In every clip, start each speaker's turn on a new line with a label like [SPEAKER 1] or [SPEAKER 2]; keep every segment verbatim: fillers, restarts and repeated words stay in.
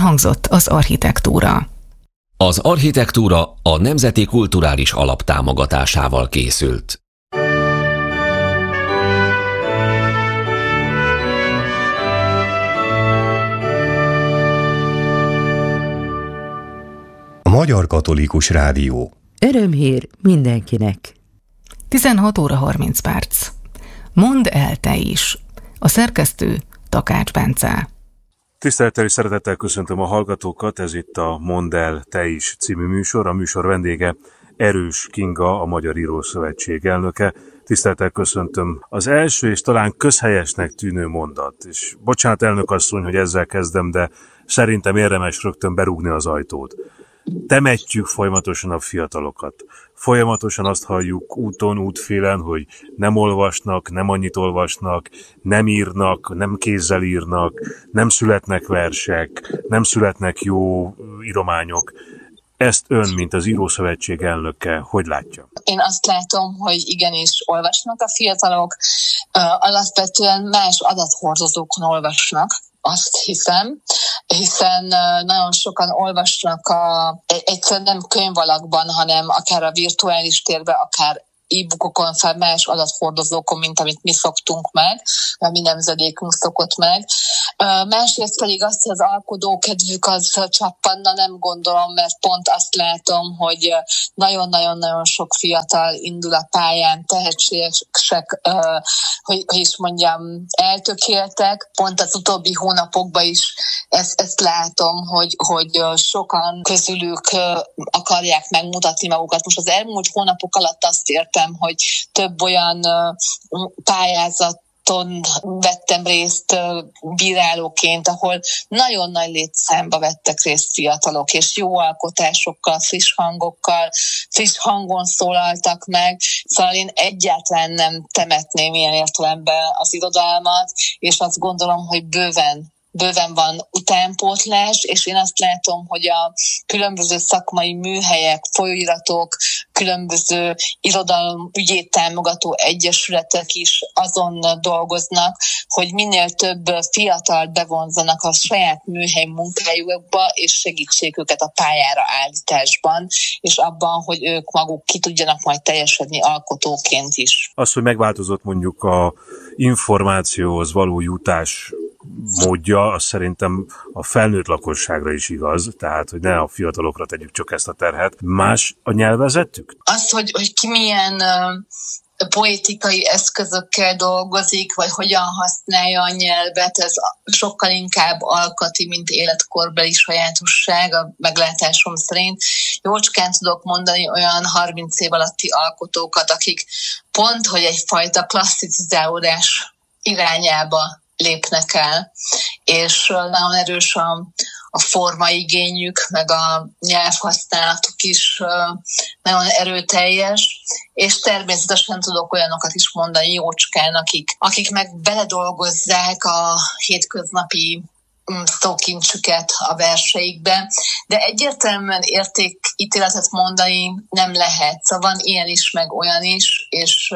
[SPEAKER 1] elhangzott az architektúra.
[SPEAKER 2] Az architektúra a Nemzeti Kulturális Alap támogatásával készült.
[SPEAKER 3] Magyar Katolikus Rádió.
[SPEAKER 4] Örömhír mindenkinek.
[SPEAKER 1] tizenhat óra harminc perc. Mondd el te is. A szerkesztő Takács Bence.
[SPEAKER 5] Tisztelettel és szeretettel köszöntöm a hallgatókat, ez itt a Mondd el te is című műsor. A műsor vendége Erős Kinga, a Magyar Írószövetség elnöke. Tisztelettel köszöntöm. Az első és talán közhelyesnek tűnő mondat, és bocsánat elnök asszony, hogy ezzel kezdem, de szerintem érdemes rögtön berúgni az ajtót. Temetjük folyamatosan a fiatalokat. Folyamatosan azt halljuk úton, útfélen, hogy nem olvasnak, nem annyit olvasnak, nem írnak, nem kézzel írnak, nem születnek versek, nem születnek jó írományok. Ezt ön, mint az Írószövetség elnöke, hogy látja?
[SPEAKER 6] Én azt látom, hogy igenis olvasnak a fiatalok, alapvetően más adathordozókon olvasnak. Azt hiszem, hiszen nagyon sokan olvasnak a, egyszerűen nem könyvalakban, hanem akár a virtuális térben, akár e-bookokon, fel más adathordozókon, mint amit mi szoktunk meg, mert mi nemzedékünk szokott meg. Másrészt pedig azt, hogy az alkodókedvük az csappanna, nem gondolom, mert pont azt látom, hogy nagyon-nagyon-nagyon sok fiatal indul a pályán, tehetségesek, hogy, hogy is mondjam, eltökéltek. Pont az utóbbi hónapokban is ezt, ezt látom, hogy, hogy sokan közülük akarják megmutatni magukat. Most az elmúlt hónapok alatt azt értem, hogy több olyan pályázaton vettem részt bírálóként, ahol nagyon nagy létszámba vettek részt fiatalok, és jó alkotásokkal, friss hangokkal, friss hangon szólaltak meg. Szóval én egyáltalán nem temetném ilyen értelemben az irodalmat, és azt gondolom, hogy bőven Bőven van utánpótlás, és én azt látom, hogy a különböző szakmai műhelyek, folyóiratok, különböző irodalomügyét támogató egyesületek is azon dolgoznak, hogy minél több fiatal bevonzanak a saját műhely munkájukba, és segítsék őket a pályára állításban, és abban, hogy ők maguk ki tudjanak majd teljesedni alkotóként is.
[SPEAKER 5] Az, hogy megváltozott mondjuk a információhoz való jutás módja, az szerintem a felnőtt lakosságra is igaz, tehát, hogy ne a fiatalokra tegyük csak ezt a terhet. Más a nyelvezetük?
[SPEAKER 6] Az, hogy, hogy ki milyen uh, poétikai eszközökkel dolgozik, vagy hogyan használja a nyelvet, ez sokkal inkább alkati, mint életkorbeli sajátosság, a meglátásom szerint. Jócskán tudok mondani olyan harminc év alatti alkotókat, akik pont, hogy egyfajta klasszicizálódás irányába lépnek el, és nagyon erős a, a formaigényük, meg a nyelvhasználatuk is nagyon erőteljes, és természetesen tudok olyanokat is mondani jócskán, akik, akik meg beledolgozzák a hétköznapi szókincsüket a verseikbe, de egyértelműen értékítéletet mondani nem lehet. Szóval van ilyen is, meg olyan is, és,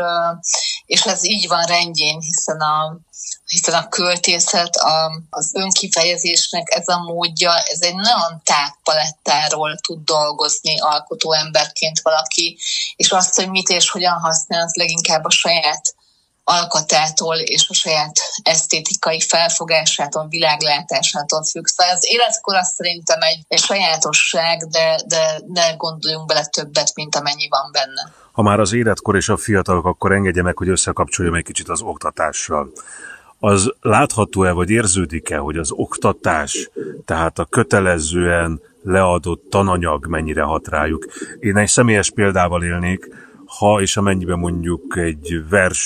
[SPEAKER 6] és ez így van rendjén, hiszen a hiszen a költészet, a, az önkifejezésnek ez a módja, ez egy nagyon tág palettáról tud dolgozni alkotó emberként valaki, és azt, hogy mit és hogyan használ, az leginkább a saját alkatától és a saját esztétikai felfogásától, világlátásától függ. Szóval az életkor az szerintem egy, egy sajátosság, de, de ne gondoljunk bele többet, mint amennyi van benne.
[SPEAKER 5] Ha már az életkor és a fiatalok, akkor engedje meg, hogy összekapcsoljam egy kicsit az oktatással. Az látható-e, vagy érződik-e, hogy az oktatás, tehát a kötelezően leadott tananyag mennyire hat rájuk? Én egy személyes példával élnék, ha és amennyiben mondjuk egy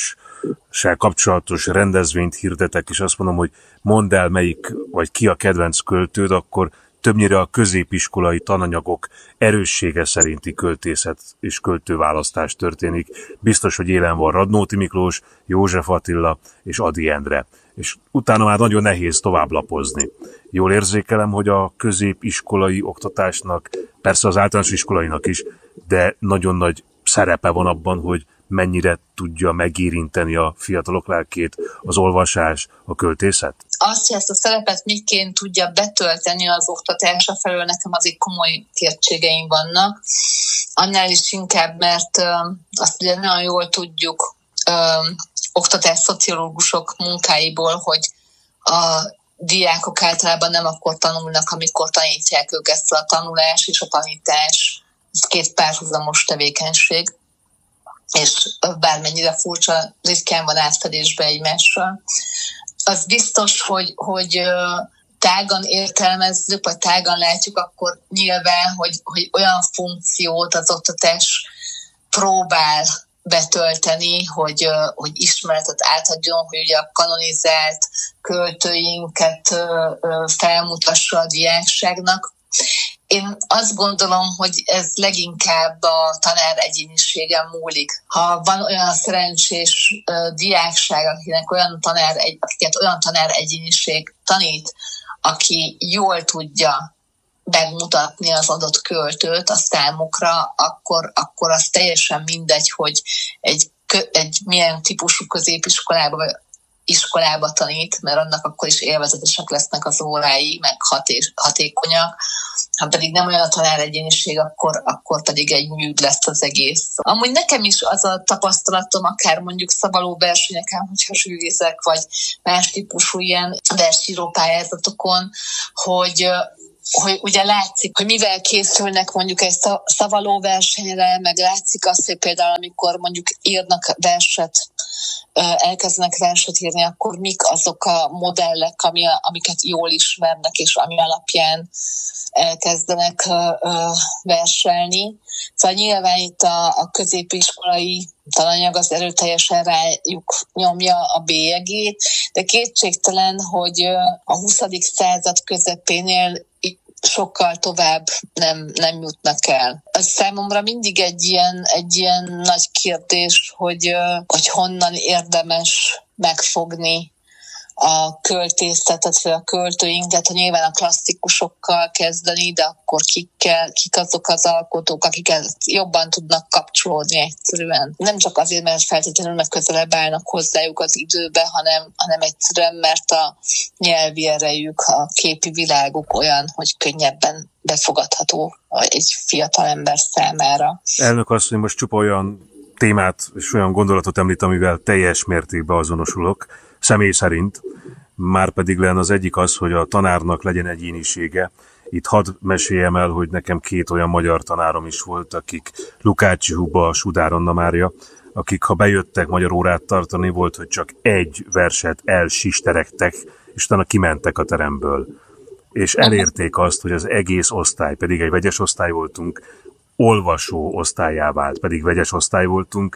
[SPEAKER 5] verssel kapcsolatos rendezvényt hirdetek, és azt mondom, hogy mondd el melyik, vagy ki a kedvenc költőd, akkor többnyire a középiskolai tananyagok erőssége szerinti költészet és költőválasztás történik. Biztos, hogy élen van Radnóti Miklós, József Attila és Ady Endre. És utána már nagyon nehéz tovább lapozni. Jól érzékelem, hogy a középiskolai oktatásnak, persze az általános iskolainak is, de nagyon nagy szerepe van abban, hogy mennyire tudja megérinteni a fiatalok lelkét az olvasás, a költészet?
[SPEAKER 6] azt, hogy ezt a szerepet miként tudja betölteni az oktatása felől, nekem azért komoly kétségeim vannak. Annál is inkább, mert azt ugye nagyon jól tudjuk oktatásszociológusok munkáiból, hogy a diákok általában nem akkor tanulnak, amikor tanítják őket, szóval a tanulás és a tanítás, ez két párhuzamos tevékenység, és bármennyire furcsa, ritkán van átfedésbe egymással. Az biztos, hogy, hogy tágan értelmezzük, vagy tágan látjuk, akkor nyilván, hogy, hogy olyan funkciót az oktatás próbál betölteni, hogy, hogy ismeretet átadjon, hogy ugye a kanonizált költőinket felmutassa a diákságnak. Én azt gondolom, hogy ez leginkább a tanár egyéniségen múlik. Ha van olyan szerencsés diákság, akinek olyan tanár, akiket olyan tanár egyéniség tanít, aki jól tudja megmutatni az adott költőt a számukra, akkor, akkor az teljesen mindegy, hogy egy, egy milyen típusú középiskolába vagy iskolába tanít, mert annak akkor is élvezetesek lesznek az órái, meg haté- hatékonyak. Ha pedig nem olyan a tanár egyéniség, akkor, akkor pedig egy műd lesz az egész. Amúgy nekem is az a tapasztalatom, akár mondjuk szabaló versenyeken, hogyha zsűrizek, vagy más típusú ilyen versíró pályázatokon, hogy hogy ugye látszik, hogy mivel készülnek mondjuk egy szavaló versenyre, meg látszik azt, hogy például amikor mondjuk írnak verset, elkezdenek verset írni, akkor mik azok a modellek, ami, amiket jól ismernek, és ami alapján elkezdenek verselni. Szóval nyilván itt a, a középiskolai tananyag az erőteljesen rájuk nyomja a bélyegét, de kétségtelen, hogy a huszadik század közepénél sokkal tovább nem, nem jutnak el. Ez számomra mindig egy ilyen, egy ilyen nagy kérdés, hogy, hogy honnan érdemes megfogni a költészetet, vagy a költőinket, ha nyilván a klasszikusokkal kezdeni, de akkor kikkel, kik azok az alkotók, akik jobban tudnak kapcsolódni egyszerűen. Nem csak azért, mert feltétlenül meg közelebb állnak hozzájuk az időbe, hanem, hanem egyszerűen, mert a nyelvi erejük, a képi világuk olyan, hogy könnyebben befogadható egy fiatal ember számára.
[SPEAKER 5] Elnök asszony, most csupa olyan témát és olyan gondolatot említ, amivel teljes mértékben azonosulok, személy szerint, már pedig lenne az egyik az, hogy a tanárnak legyen egyénisége. Itt hadd meséljem el, hogy nekem két olyan magyar tanárom is volt, akik Lukácsi Huba, Sudár Anna Mária, akik ha bejöttek magyar órát tartani, volt, hogy csak egy verset elsisteregtek, és utána kimentek a teremből. És elérték azt, hogy az egész osztály, pedig egy vegyes osztály voltunk, olvasó osztályá vált, pedig vegyes osztály voltunk,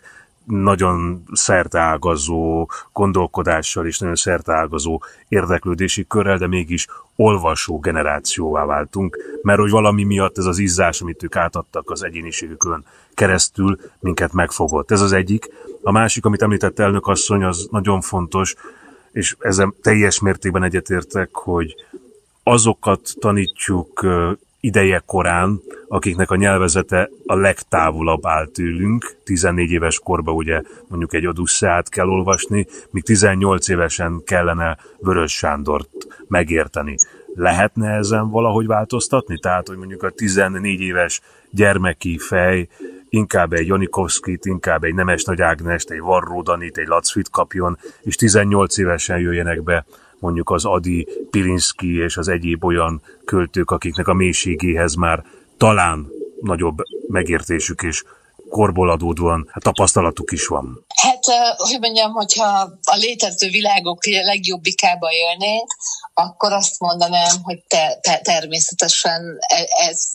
[SPEAKER 5] nagyon szerteágazó gondolkodással és nagyon szerteágazó érdeklődési körrel, de mégis olvasó generációvá váltunk, mert hogy valami miatt ez az izzás, amit ők átadtak az egyéniségükön keresztül, minket megfogott. Ez az egyik. A másik, amit említett elnök asszony, az nagyon fontos, és ezzel teljes mértékben egyetértek, hogy azokat tanítjuk ideje korán, akiknek a nyelvezete a legtávolabb áll tőlünk. tizennégy éves korban ugye mondjuk egy Odüsszeát kell olvasni, míg tizennyolc évesen kellene Vörös Sándort megérteni. Lehetne ezen valahogy változtatni? Tehát, hogy mondjuk a tizennégy éves gyermeki fej inkább egy Janikovszkit, inkább egy Nemes Nagy Ágnest, egy Varró Danit, egy Lacfit kapjon, és tizennyolc évesen jöjjenek be mondjuk az Ady, Pilinszky és az egyéb olyan költők, akiknek a mélységéhez már talán nagyobb megértésük és korból adódóan hát tapasztalatuk is van.
[SPEAKER 6] Hát, hogy mondjam, hogyha a létező világok legjobbikába élnénk, akkor azt mondanám, hogy te, te, természetesen ez...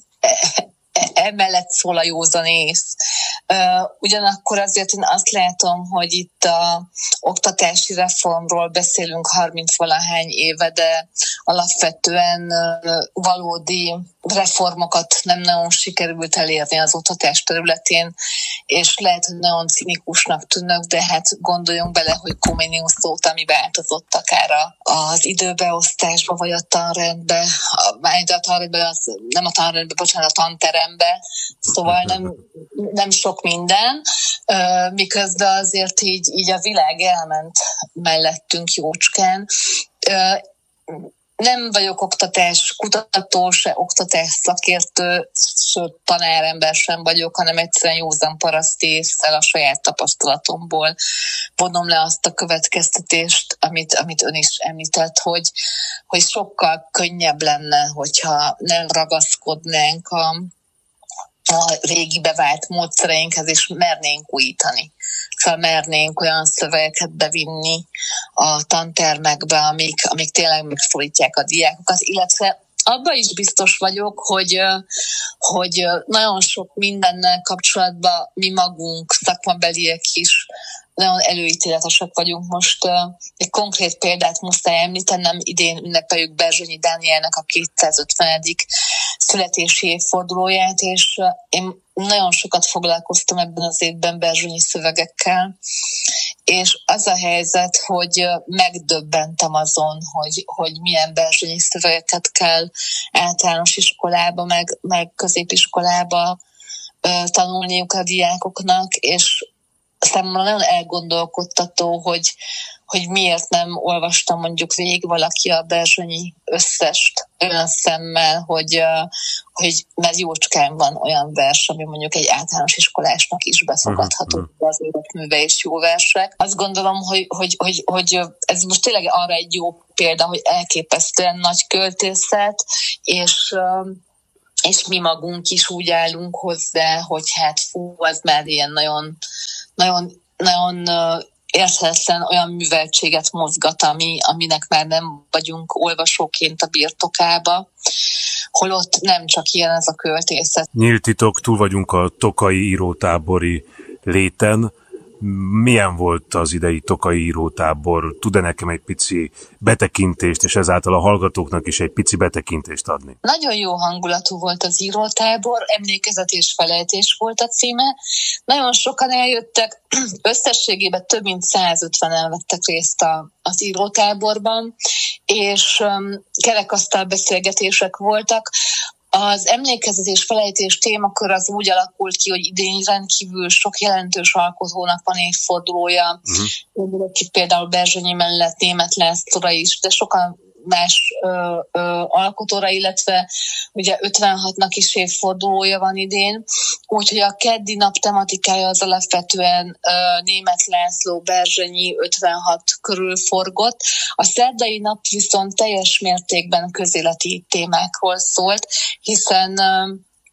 [SPEAKER 6] emellett szól a józanész. Ugyanakkor azért én azt látom, hogy itt a oktatási reformról beszélünk harminc-valahány éve, de alapvetően valódi reformokat nem nagyon sikerült elérni az oktatás területén, és lehet, hogy nagyon cinikusnak tűnnek, de hát gondoljunk bele, hogy Comenius óta mi változott akár az időbeosztásba, vagy a tanrendbe, a tanrendbe, az, nem a tanrendbe, bocsánat, a tanterembe, szóval nem, nem sok minden, miközben azért így, így a világ elment mellettünk jócskán. nem vagyok oktatás kutató, se oktatás szakértő, sőt tanárember sem vagyok, hanem egyszerűen józan paraszt észszel a saját tapasztalatomból vonom le azt a következtetést, amit, amit ön is említett, hogy, hogy sokkal könnyebb lenne, hogyha nem ragaszkodnánk a, a régi bevált módszereinkhez, és mernénk újítani. Felmernénk olyan szövegeket bevinni a tantermekbe, amik, amik tényleg megszólítják a diákokat, illetve abban is biztos vagyok, hogy, hogy nagyon sok mindennel kapcsolatban mi magunk, szakmabeliek is nagyon előítéletesek vagyunk. Most uh, egy konkrét példát muszáj említenem, idén ünnepeljük Berzsenyi Dánielnek a kétszázötvenedik születési évfordulóját, és uh, én nagyon sokat foglalkoztam ebben az évben Berzsenyi szövegekkel, és az a helyzet, hogy uh, megdöbbentem azon, hogy, hogy milyen Berzsenyi szövegeket kell általános iskolába, meg, meg középiskolába uh, tanulniuk a diákoknak, és számomra nagyon elgondolkodtató, hogy, hogy miért nem olvastam mondjuk végig valaki a Berzsenyi összest olyan szemmel, hogy, hogy mert jócskán van olyan vers, ami mondjuk egy általános iskolásnak is befogadható, uh-huh. az életműve és jó versek. Azt gondolom, hogy, hogy, hogy, hogy ez most tényleg arra egy jó példa, hogy elképesztően nagy költészet, és és mi magunk is úgy állunk hozzá, hogy hát fú, az már ilyen nagyon, nagyon, nagyon érthetetlen olyan műveltséget mozgat, ami, aminek már nem vagyunk olvasóként a birtokába, holott nem csak ilyen ez a költészet.
[SPEAKER 5] Nyílt titok, túl vagyunk a tokai írótábori léten. Milyen volt az idei tokai írótábor? Tud-e nekem egy pici betekintést, és ezáltal a hallgatóknak is egy pici betekintést adni?
[SPEAKER 6] Nagyon jó hangulatú volt az írótábor, emlékezet és felejtés volt a címe. Nagyon sokan eljöttek, összességében több mint százötvenen vettek részt a, az írótáborban, és um, kerekasztal beszélgetések voltak. Az emlékezet és felejtés témakör az úgy alakult ki, hogy idén rendkívül sok jelentős alkotónak van évfordulója. Uh-huh. Például Berzsenyi mellett Németh Lászlóra is, de sokan más ö, ö, alkotóra, illetve ugye ötvenhatnak is évfordulója van idén. Úgyhogy a keddi nap tematikája az alapvetően ö, Németh László, Berzsenyi ötvenhat körül forgott. A szerdai nap viszont teljes mértékben közéleti témákról szólt, hiszen ö,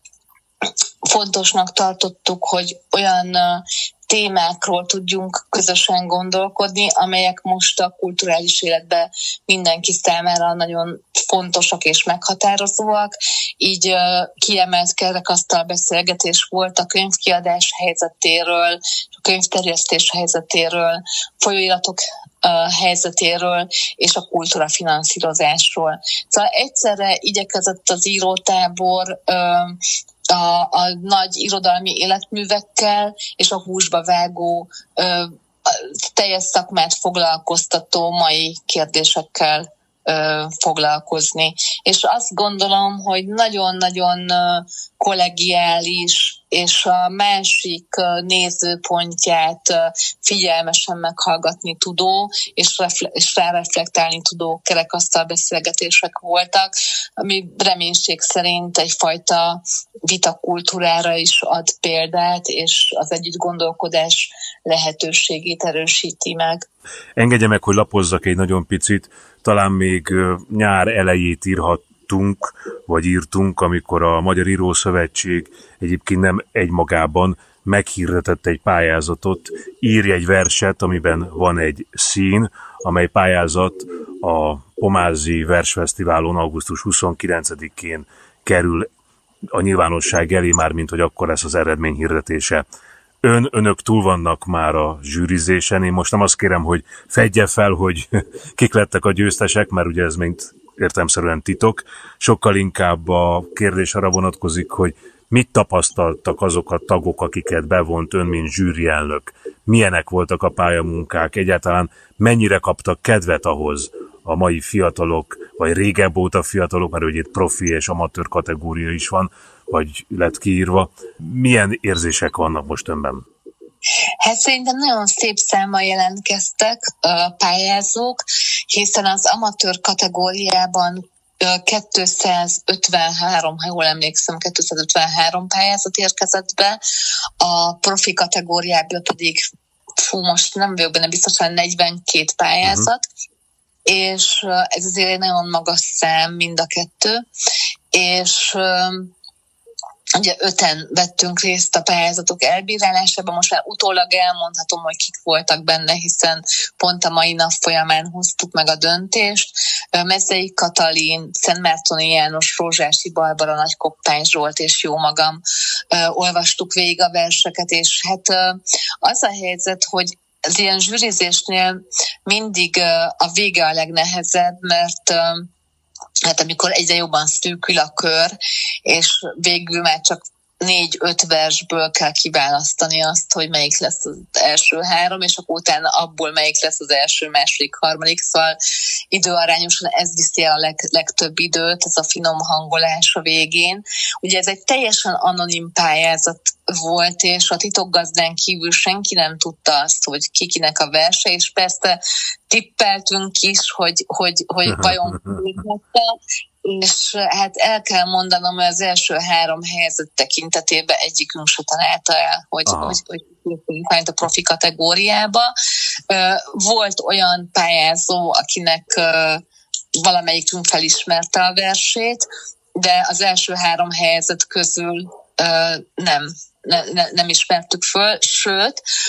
[SPEAKER 6] fontosnak tartottuk, hogy olyan ö, témákról tudjunk közösen gondolkodni, amelyek most a kulturális életben mindenki számára nagyon fontosak és meghatározóak. Így uh, kiemelt kerekasztal beszélgetés volt a könyvkiadás helyzetéről, a könyvterjesztés helyzetéről, folyóiratok uh, helyzetéről és a kultúra finanszírozásról. Szóval egyszerre igyekezett az írótábor uh, A, a nagy irodalmi életművekkel és a húsba vágó, ö, teljes szakmát foglalkoztató mai kérdésekkel ö, foglalkozni. És azt gondolom, hogy nagyon-nagyon ö, kollegiális, és a másik ö, nézőpontját ö, figyelmesen meghallgatni tudó, és, refle- és ráreflektálni tudó kerekasztal beszélgetések voltak, ami reménység szerint egyfajta vitakultúrára is ad példát, és az együtt gondolkodás lehetőségét erősíti meg.
[SPEAKER 5] Engedje meg, hogy lapozzak egy nagyon picit, talán még nyár elejét írhattunk, vagy írtunk, amikor a Magyar Írószövetség egyébként nem egymagában meghirdetett egy pályázatot, írj egy verset, amiben van egy szín, amely pályázat a Pomázi Versfesztiválon augusztus huszonkilencedikén kerül a nyilvánosság elé, már mint hogy akkor lesz az eredmény hirdetése. Ön, önök túl vannak már a zsűrizésen. Én most nem azt kérem, hogy fedje fel, hogy kik lettek a győztesek, mert ugye ez még értelemszerűen titok. Sokkal inkább a kérdés arra vonatkozik, hogy mit tapasztaltak azok a tagok, akiket bevont ön, mint zsűrielnök? Milyenek voltak a pályamunkák? Egyáltalán mennyire kaptak kedvet ahhoz a mai fiatalok, vagy régebb óta fiatalok, mert ugye itt profi és amatőr kategória is van, vagy lett kiírva. Milyen érzések vannak most önben?
[SPEAKER 6] Hát szerintem nagyon szép számmal jelentkeztek a pályázók, hiszen az amatőr kategóriában kétszázötvenhárom, ha jól emlékszem, kétszázötvenhárom pályázat érkezett be, a profi kategóriából pedig, fú, most nem vagyok benne biztosan, negyvenkét pályázat, uh-huh. és ez azért egy nagyon magas szám mind a kettő, és ugye öten vettünk részt a pályázatok elbírálásában, most már utólag elmondhatom, hogy kik voltak benne, hiszen pont a mai nap folyamán hoztuk meg a döntést. Mezei Katalin, Szentmártoni János, Rózsási Barbara, Nagy Koppány Zsolt és jó magam olvastuk végig a verseket, és hát az a helyzet, hogy az ilyen zsűrizésnél mindig a vége a legnehezebb, mert hát amikor egyre jobban szűkül a kör, és végül már csak négy-öt versből kell kiválasztani azt, hogy melyik lesz az első három, és akkor utána abból melyik lesz az első, második, harmadik, szóval időarányosan ez viszi a leg, legtöbb időt, ez a finom hangolás a végén. Ugye ez egy teljesen anonim pályázat volt, és a titokgazdán kívül senki nem tudta azt, hogy kikinek a verse, és persze tippeltünk is, hogy, hogy, hogy vajon és hát el kell mondanom, hogy az első három helyzet tekintetében egyikünk se találta el, hogy, hogy, hogy, hogy a profi kategóriába. Volt olyan pályázó, akinek valamelyikünk felismerte a versét, de az első három helyzet közül nem, ne, ne, nem ismertük föl, sőt,